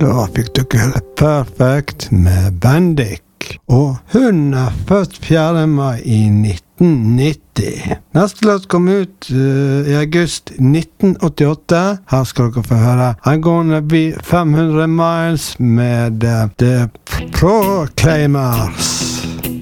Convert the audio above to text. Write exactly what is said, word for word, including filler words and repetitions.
Da fikk dere høre Perfect med Bendik. Og hun er født fjerde mai i nitten nitti. Neste låt kom ut uh, i august nitten åttiåtte. Her skal dere få høre I'm Gonna Be five hundred Miles med uh, The Proclaimers.